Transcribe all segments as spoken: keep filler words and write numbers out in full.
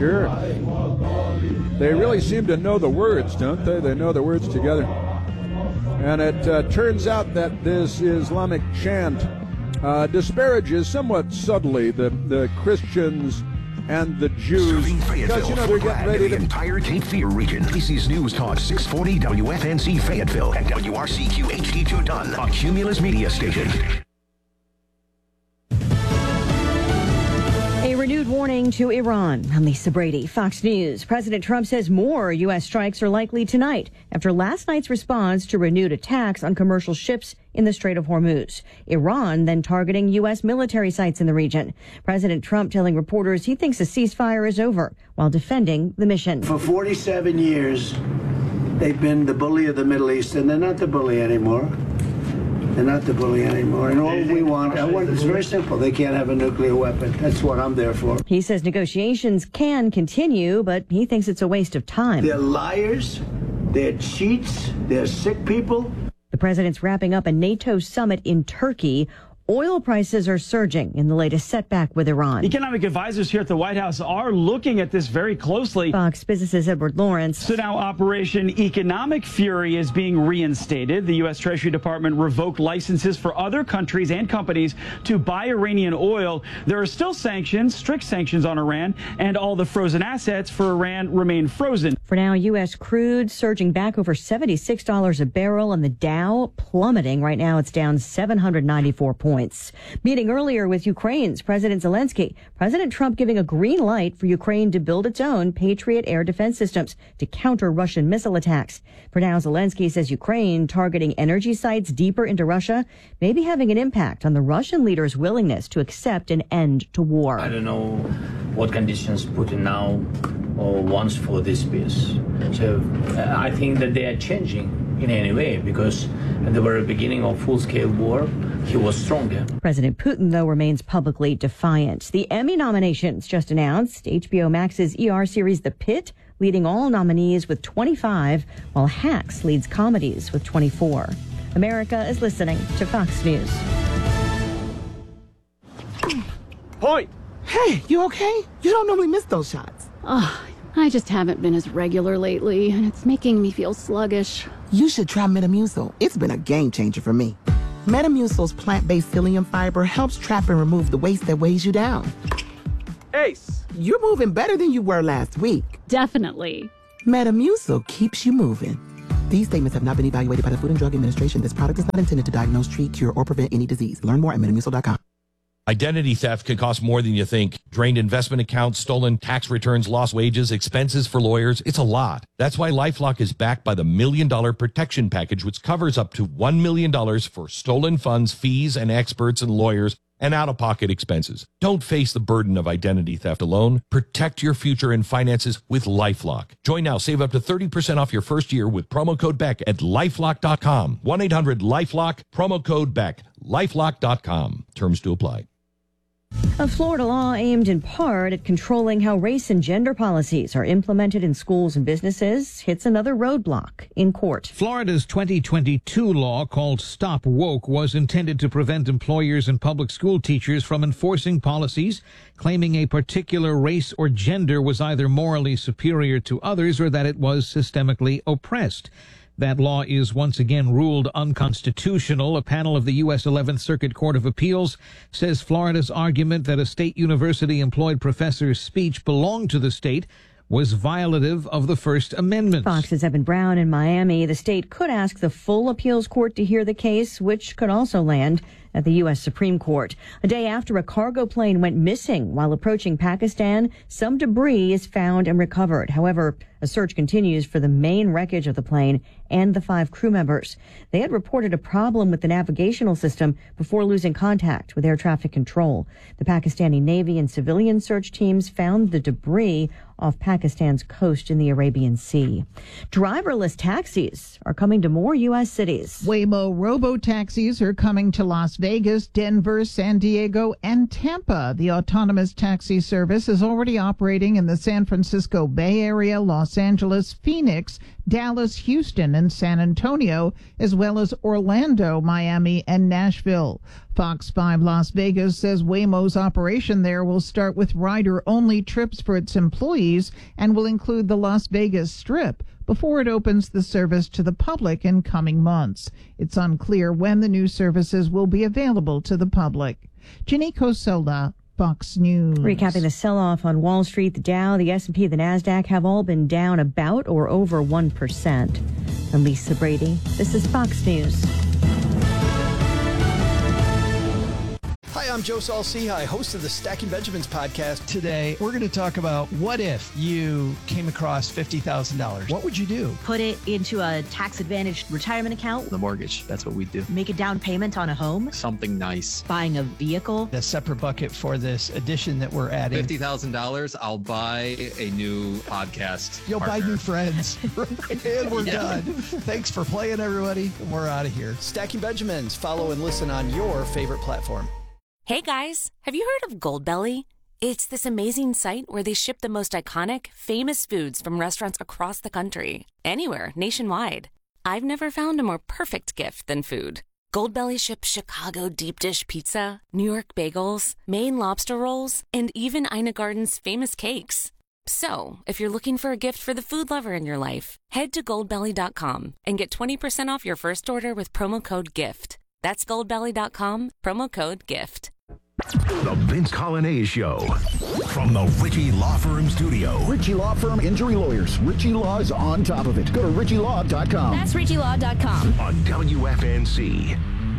Sure. They really seem to know the words, don't they? They know the words together. And it uh, turns out that this Islamic chant uh, disparages somewhat subtly the, the Christians and the Jews, because, you know, they're getting ready to... The entire Cape Fear region. A B C's News Talk six forty W F N C Fayetteville and W R C Q H D two Dunn, a Cumulus media station. A renewed warning to Iran. I'm Lisa Brady, Fox News. President Trump says more U S strikes are likely tonight after last night's response to renewed attacks on commercial ships in the Strait of Hormuz. Iran then targeting U S military sites in the region. President Trump telling reporters he thinks a ceasefire is over while defending the mission. For forty-seven years, they've been the bully of the Middle East, and they're not the bully anymore. They're not the bully anymore. And all we want, I want, it's very simple. They can't have a nuclear weapon. That's what I'm there for. He says negotiations can continue, but he thinks it's a waste of time. They're liars. They're cheats. They're sick people. The president's wrapping up a NATO summit in Turkey. Oil prices are surging in the latest setback with Iran. Economic advisors here at the White House are looking at this very closely. Fox Business's Edward Lawrence. So now Operation Economic Fury is being reinstated. The U S Treasury Department revoked licenses for other countries and companies to buy Iranian oil. There are still sanctions, strict sanctions on Iran, and all the frozen assets for Iran remain frozen. For now, U S crude surging back over seventy-six dollars a barrel, and the Dow plummeting. Right now, it's down seven hundred ninety-four points. Meeting earlier with Ukraine's President Zelensky, President Trump giving a green light for Ukraine to build its own Patriot air defense systems to counter Russian missile attacks. For now, Zelensky says Ukraine targeting energy sites deeper into Russia may be having an impact on the Russian leader's willingness to accept an end to war. I don't know what conditions Putin now or wants for this peace. So uh, I think that they are changing in any way, because at the very beginning of full-scale war, he was stronger. President Putin, though, remains publicly defiant. The Emmy nominations just announced. H B O Max's E R series The Pitt leading all nominees with twenty-five, while Hacks leads comedies with twenty-four. America is listening to Fox News. Point! Hey, you okay? You don't normally miss those shots. Oh, I just haven't been as regular lately, and it's making me feel sluggish. You should try Metamucil. It's been a game changer for me. Metamucil's plant-based psyllium fiber helps trap and remove the waste that weighs you down. Ace, you're moving better than you were last week. Definitely. Metamucil keeps you moving. These statements have not been evaluated by the Food and Drug Administration. This product is not intended to diagnose, treat, cure, or prevent any disease. Learn more at metamucil dot com. Identity theft can cost more than you think. Drained investment accounts, stolen tax returns, lost wages, expenses for lawyers. It's a lot. That's why LifeLock is backed by the Million Dollar Protection Package, which covers up to one million dollars for stolen funds, fees, and experts and lawyers, and out-of-pocket expenses. Don't face the burden of identity theft alone. Protect your future and finances with LifeLock. Join now. Save up to thirty percent off your first year with promo code Beck at lifelock dot com. one eight hundred lifelock, promo code Beck. lifelock dot com. Terms to apply. A Florida law aimed in part at controlling how race and gender policies are implemented in schools and businesses hits another roadblock in court. Florida's twenty twenty-two law called Stop Woke was intended to prevent employers and public school teachers from enforcing policies claiming a particular race or gender was either morally superior to others or that it was systemically oppressed. That law is once again ruled unconstitutional. A panel of the U S eleventh Circuit Court of Appeals says Florida's argument that a state university-employed professor's speech belonged to the state was violative of the First Amendment. Fox's Evan Brown in Miami. The state could ask the full appeals court to hear the case, which could also land at the U S Supreme Court. A day after a cargo plane went missing while approaching Pakistan, some debris is found and recovered. However, a search continues for the main wreckage of the plane and the five crew members. They had reported a problem with the navigational system before losing contact with air traffic control. The Pakistani Navy and civilian search teams found the debris off Pakistan's coast in the Arabian Sea. Driverless taxis are coming to more U S cities. Waymo robo-taxis are coming to Las Vegas, Denver, San Diego, and Tampa. The autonomous taxi service is already operating in the San Francisco Bay Area, Los Angeles, Phoenix, Dallas, Houston, and San Antonio, as well as Orlando, Miami, and Nashville. Fox five Las Vegas says Waymo's operation there will start with rider-only trips for its employees and will include the Las Vegas Strip before it opens the service to the public in coming months. It's unclear when the new services will be available to the public. Ginny Cosola, Fox News. Recapping the sell-off on Wall Street, the Dow, the S and P, the NASDAQ have all been down about or over one percent. I'm Lisa Brady. This is Fox News. Hi, I'm Joe Saul-Sehy, host of the Stacking Benjamins podcast. Today, we're going to talk about what if you came across fifty thousand dollars. What would you do? Put it into a tax-advantaged retirement account. The mortgage, that's what we do. Make a down payment on a home. Something nice. Buying a vehicle. A separate bucket for this addition that we're adding. fifty thousand dollars, I'll buy a new podcast You'll partner. buy new friends. And we're yeah. done. Thanks for playing, everybody. We're out of here. Stacking Benjamins. Follow and listen on your favorite platform. Hey guys, have you heard of Goldbelly? It's this amazing site where they ship the most iconic, famous foods from restaurants across the country, anywhere, nationwide. I've never found a more perfect gift than food. Goldbelly ships Chicago deep dish pizza, New York bagels, Maine lobster rolls, and even Ina Garden's famous cakes. So, if you're looking for a gift for the food lover in your life, head to goldbelly dot com and get twenty percent off your first order with promo code GIFT. That's goldbelly dot com, promo code GIFT. The Vince Coglianese Show from the Ritchie Law Firm studio. Ritchie Law Firm Injury Lawyers. Ritchie Law is on top of it. Go to ritchie law dot com. That's ritchie law dot com. On W F N C.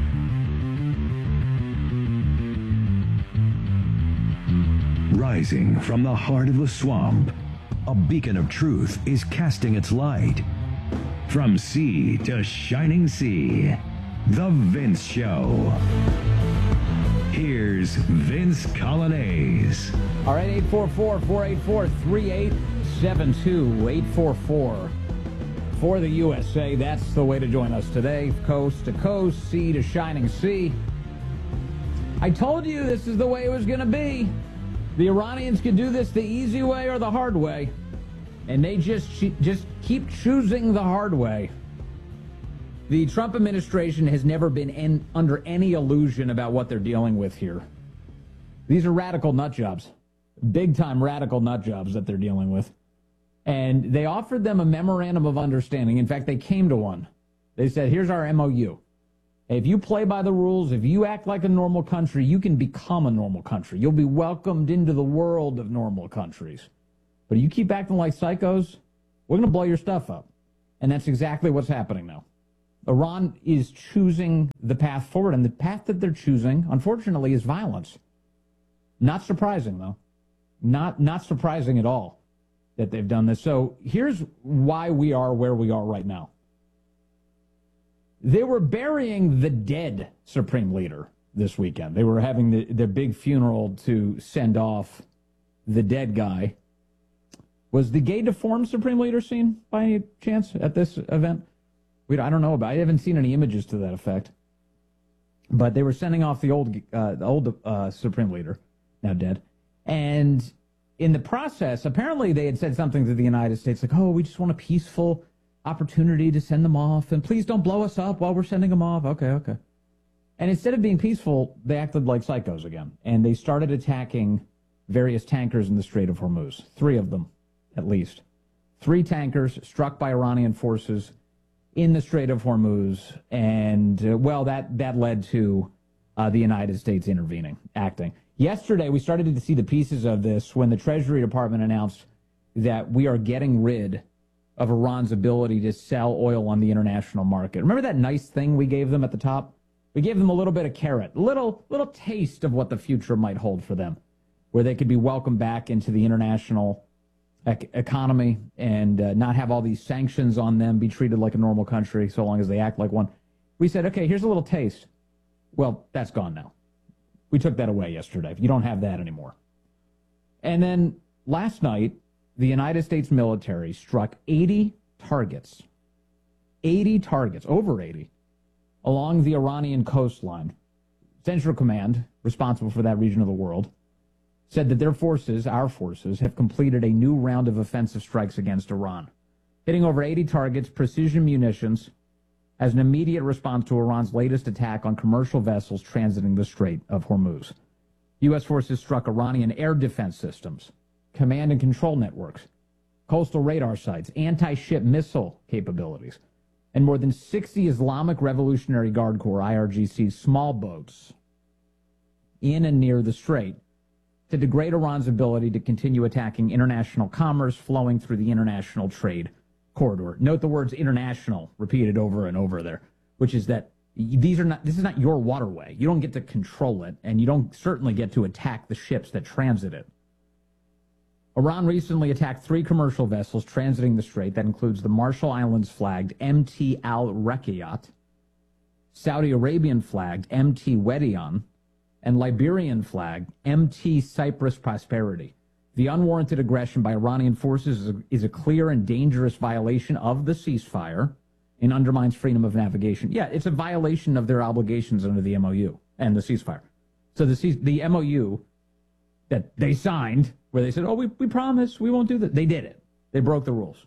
Rising from the heart of the swamp, a beacon of truth is casting its light. From sea to shining sea, The Vince Show. Here's Vince Coglianese. All right, eight four four, four eight four, three eight seven two, eight four four. For the U S A, that's the way to join us today. Coast to coast, sea to shining sea. I told you this is the way it was going to be. The Iranians could do this the easy way or the hard way. And they just, just keep choosing the hard way. The Trump administration has never been in, under any illusion about what they're dealing with here. These are radical nut jobs, big-time radical nut jobs that they're dealing with. And they offered them a memorandum of understanding. In fact, they came to one. They said, here's our M O U. If you play by the rules, if you act like a normal country, you can become a normal country. You'll be welcomed into the world of normal countries. But if you keep acting like psychos, we're going to blow your stuff up. And that's exactly what's happening now. Iran is choosing the path forward, and the path that they're choosing, unfortunately, is violence. Not surprising, though. Not not surprising at all that they've done this. So here's why we are where we are right now. They were burying the dead Supreme Leader this weekend. They were having the, their big funeral to send off the dead guy. Was the gay deformed Supreme Leader seen by any chance at this event? We, I don't know about it. I haven't seen any images to that effect. But they were sending off the old uh, the old uh, Supreme Leader, now dead. And in the process, apparently they had said something to the United States like, oh, we just want a peaceful opportunity to send them off. And please don't blow us up while we're sending them off. Okay, okay. And instead of being peaceful, they acted like psychos again. And they started attacking various tankers in the Strait of Hormuz. Three of them, at least. Three tankers struck by Iranian forces in the Strait of Hormuz, and, uh, well, that, that led to uh, the United States intervening, acting. Yesterday, we started to see the pieces of this when the Treasury Department announced that we are getting rid of Iran's ability to sell oil on the international market. Remember that nice thing we gave them at the top? We gave them a little bit of carrot, a little, little taste of what the future might hold for them, where they could be welcomed back into the international economy and uh, not have all these sanctions on them, be treated like a normal country so long as they act like one. We said, okay, here's a little taste. Well, that's gone now. We took that away yesterday. You don't have that anymore. And then last night, the United States military struck eighty targets, eighty targets, over eighty, along the Iranian coastline. Central Command, responsible for that region of the world, said that their forces, our forces, have completed a new round of offensive strikes against Iran, hitting over eighty targets, precision munitions, as an immediate response to Iran's latest attack on commercial vessels transiting the Strait of Hormuz. U S forces struck Iranian air defense systems, command and control networks, coastal radar sites, anti-ship missile capabilities, and more than sixty Islamic Revolutionary Guard Corps, I R G C, small boats in and near the Strait to degrade Iran's ability to continue attacking international commerce flowing through the international trade corridor. Note the words international repeated over and over there, which is that these are not, this is not your waterway. You don't get to control it, and you don't certainly get to attack the ships that transit it. Iran recently attacked three commercial vessels transiting the Strait. That includes the Marshall Islands flagged M T Al-Rekayat, Saudi Arabian flagged M T Wedion, and Liberian flagged M T Cyprus Prosperity. The unwarranted aggression by Iranian forces is a, is a clear and dangerous violation of the ceasefire and undermines freedom of navigation. Yeah, it's a violation of their obligations under the M O U and the ceasefire. So the, C- the M O U that they signed, where they said, oh, we, we promise we won't do that. They did it. They broke the rules.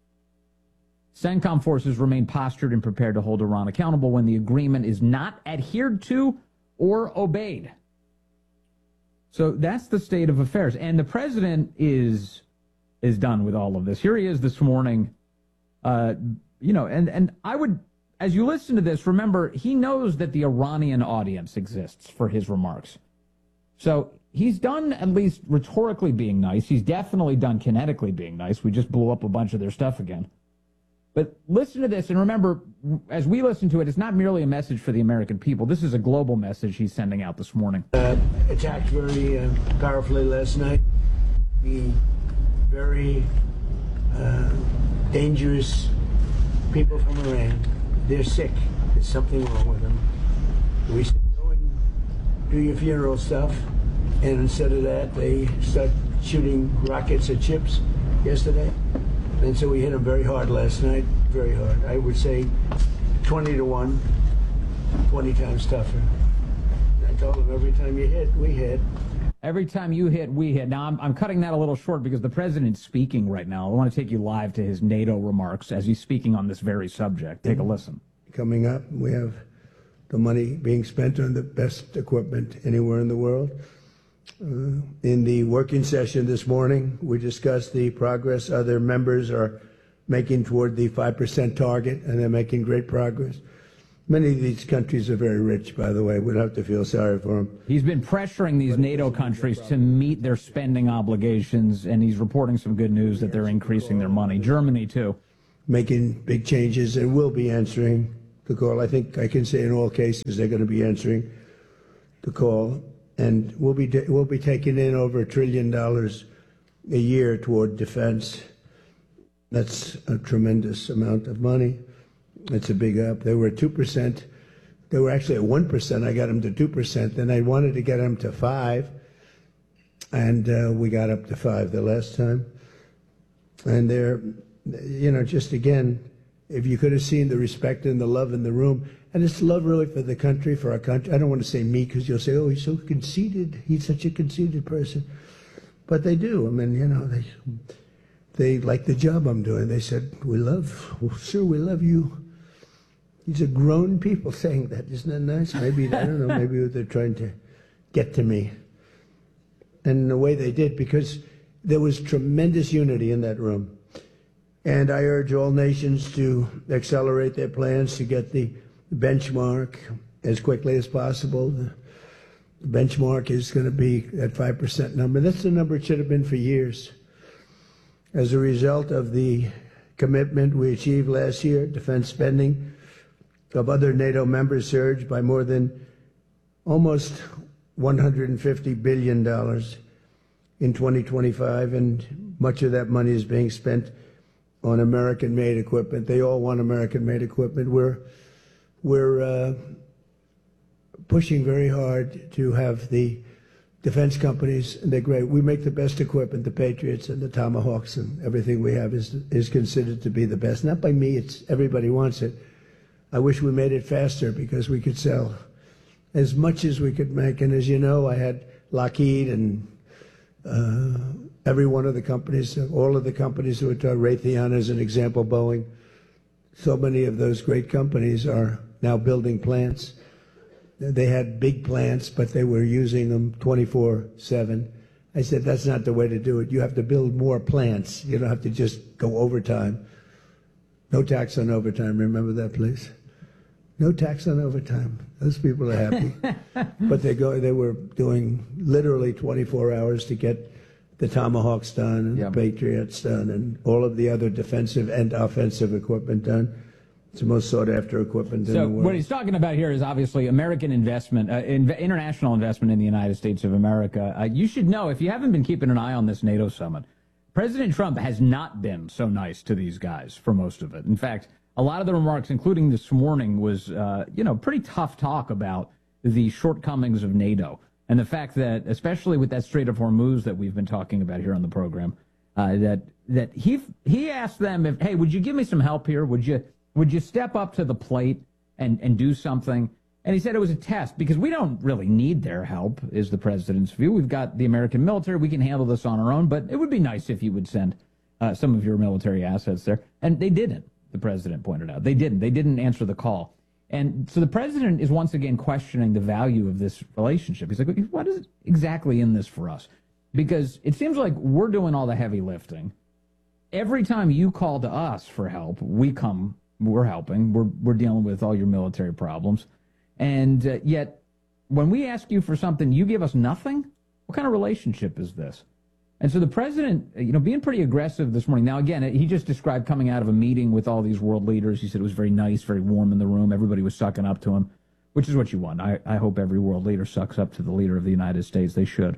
CENTCOM forces remain postured and prepared to hold Iran accountable when the agreement is not adhered to or obeyed. So that's the state of affairs. And the president is is done with all of this. Here he is this morning. Uh, you know, and, and I would, as you listen to this, remember, he knows that the Iranian audience exists for his remarks. So he's done at least rhetorically being nice. He's definitely done kinetically being nice. We just blew up a bunch of their stuff again. But listen to this, and remember, as we listen to it, it's not merely a message for the American people. This is a global message he's sending out this morning. Uh, attacked very uh, powerfully last night. The very uh, dangerous people from Iran. They're sick. There's something wrong with them. We said, go and do your funeral stuff. And instead of that, they start shooting rockets at ships yesterday. And so we hit them very hard last night, very hard. I would say twenty to one, twenty times tougher. I told them every time you hit, we hit. Every time you hit, we hit. Now, I'm, I'm cutting that a little short because the president's speaking right now. I want to take you live to his NATO remarks as he's speaking on this very subject. Take a listen. Coming up, we have the money being spent on the best equipment anywhere in the world. Uh, in the working session this morning, we discussed the progress other members are making toward the five percent target, and they're making great progress. Many of these countries are very rich, by the way. We don't have to feel sorry for them. He's been pressuring these NATO countries to meet their spending obligations, and he's reporting some good news that they're increasing their money. Germany, too. Making big changes and will be answering the call. I think I can say in all cases they're going to be answering the call. And we'll be we'll be taking in over a trillion dollars a year toward defense. That's a tremendous amount of money. It's a big up. They were at two percent. They were actually at one percent. I got them to two percent. Then I wanted to get them to five, and uh, we got up to five the last time. And they're, you know, just again, if you could have seen the respect and the love in the room. And it's love really for the country, for our country. I don't want to say me because you'll say, oh, he's so conceited. He's such a conceited person. But they do. I mean, you know, they they like the job I'm doing. They said, we love, well, sure, we love you. These are grown people saying that. Isn't that nice? Maybe, I don't know, maybe they're trying to get to me. And in the way they did, because there was tremendous unity in that room. And I urge all nations to accelerate their plans to get the benchmark as quickly as possible. The benchmark is going to be that five percent number. That's the number it should have been for years. As a result of the commitment we achieved last year, defense spending of other NATO members surged by more than almost one hundred fifty billion dollars in twenty twenty-five, and much of that money is being spent on American-made equipment. They all want American-made equipment. We're We're uh, pushing very hard to have the defense companies, and they're great. We make the best equipment, the Patriots and the Tomahawks, and everything we have is is considered to be the best. Not by me, it's everybody wants it. I wish we made it faster because we could sell as much as we could make. And as you know, I had Lockheed and uh, every one of the companies, all of the companies who are Raytheon as an example, Boeing. So many of those great companies are now building plants. They had big plants, but they were using them twenty-four seven. I said, that's not the way to do it. You have to build more plants. You don't have to just go overtime. No tax on overtime. Remember that, please? No tax on overtime. Those people are happy. But they go. They were doing literally twenty-four hours to get the Tomahawks done and yep. the Patriots done and all of the other defensive and offensive equipment done. It's the most sought-after equipment in so the world. What he's talking about here is obviously American investment, uh, in, international investment in the United States of America. Uh, you should know, if you haven't been keeping an eye on this NATO summit, President Trump has not been so nice to these guys for most of it. In fact, a lot of the remarks, including this morning, was, uh, you know, pretty tough talk about the shortcomings of NATO and the fact that, especially with that Strait of Hormuz that we've been talking about here on the program, uh, that that he he asked them, if, hey, would you give me some help here? Would you would you step up to the plate and, and do something? And he said it was a test because we don't really need their help, is the president's view. We've got the American military. We can handle this on our own, but it would be nice if you would send uh, some of your military assets there. And they didn't. The president pointed out. They didn't. They didn't answer the call. And so the president is once again questioning the value of this relationship. He's like, what is exactly in this for us? Because it seems like we're doing all the heavy lifting. Every time you call to us for help, we come, we're helping. We're, we're dealing with all your military problems. And uh, yet, when we ask you for something, you give us nothing? What kind of relationship is this? And so the president, you know, being pretty aggressive this morning. Now, again, he just described coming out of a meeting with all these world leaders. He said it was very nice, very warm in the room. Everybody was sucking up to him, which is what you want. I, I hope every world leader sucks up to the leader of the United States. They should.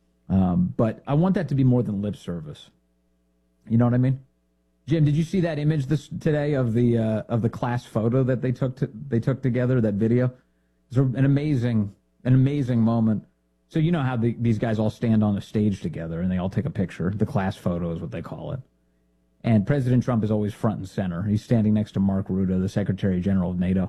Um, but I want that to be more than lip service. You know what I mean? Jim, did you see that image this today of the uh, of the class photo that they took to, they took together? That video. It's an amazing, an amazing moment. So you know how the, these guys all stand on a stage together and they all take a picture. The class photo is what they call it. And President Trump is always front and center. He's standing next to Mark Rutte, the Secretary General of NATO.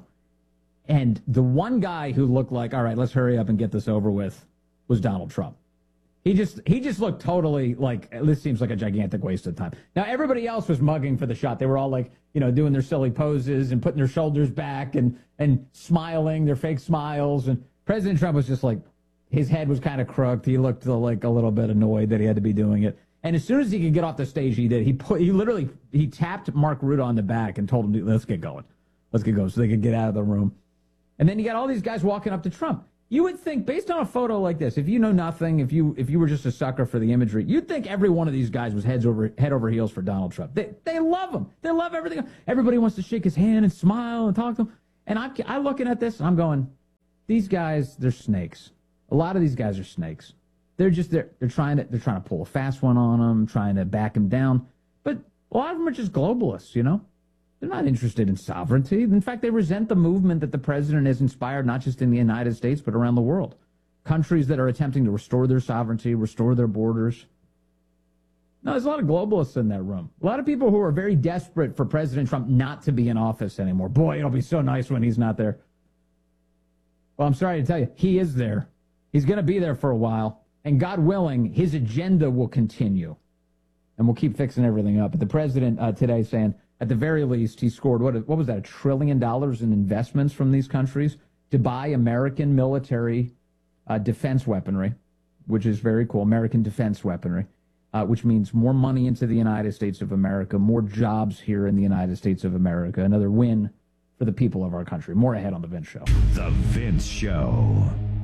And the one guy who looked like, all right, let's hurry up and get this over with, was Donald Trump. He just he just looked totally like, this seems like a gigantic waste of time. Now, everybody else was mugging for the shot. They were all like, you know, doing their silly poses and putting their shoulders back and, and smiling, their fake smiles. And President Trump was just like, his head was kind of crooked. He looked like a little bit annoyed that he had to be doing it. And as soon as he could get off the stage, he did. He put, he literally, he tapped Mark Rutte on the back and told him, let's get going. Let's get going so they could get out of the room. And then you got all these guys walking up to Trump. You would think, based on a photo like this, if you know nothing, if you if you were just a sucker for the imagery, you'd think every one of these guys was heads over head over heels for Donald Trump. They they love him. They love everything. Everybody wants to shake his hand and smile and talk to him. And I'm, I'm looking at this, and I'm going, these guys, they're snakes. A lot of these guys are snakes. They're just they're they're trying to they're trying to pull a fast one on him, trying to back him down. But a lot of them are just globalists, you know. They're not interested in sovereignty. In fact, they resent the movement that the president has inspired, not just in the United States, but around the world. Countries that are attempting to restore their sovereignty, restore their borders. No, there's a lot of globalists in that room. A lot of people who are very desperate for President Trump not to be in office anymore. Boy, it'll be so nice when he's not there. Well, I'm sorry to tell you, he is there. He's going to be there for a while. And God willing, his agenda will continue. And we'll keep fixing everything up. But the president uh, today saying, at the very least, he scored, what, what was that, a trillion dollars in investments from these countries to buy American military uh, defense weaponry, which is very cool, American defense weaponry, uh, which means more money into the United States of America, more jobs here in the United States of America, another win for the people of our country. More ahead on The Vince Show. The Vince Show.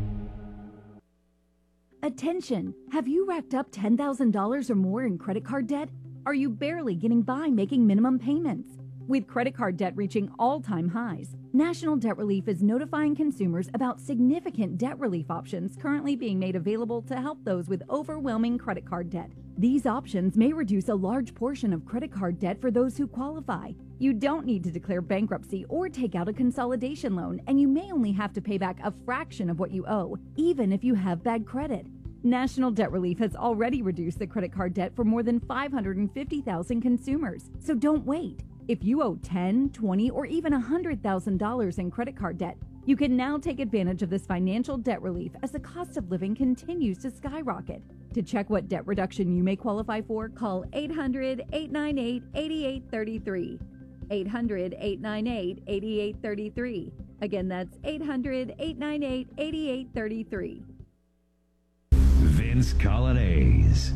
Attention! Have you racked up ten thousand dollars or more in credit card debt? Are you barely getting by making minimum payments? With credit card debt reaching all-time highs, National Debt Relief is notifying consumers about significant debt relief options currently being made available to help those with overwhelming credit card debt. These options may reduce a large portion of credit card debt for those who qualify. You don't need to declare bankruptcy or take out a consolidation loan, and you may only have to pay back a fraction of what you owe, even if you have bad credit. National Debt Relief has already reduced the credit card debt for more than five hundred fifty thousand consumers, so don't wait. If you owe ten thousand dollars, twenty thousand dollars, or even one hundred thousand dollars in credit card debt, You can now take advantage of this financial debt relief as the cost of living continues to skyrocket. To check what debt reduction you may qualify for, call eight hundred, eight nine eight, eight eight three three. eight hundred, eight nine eight, eight eight three three. Again, that's eight hundred, eight nine eight, eight eight three three. Vince Colonnese.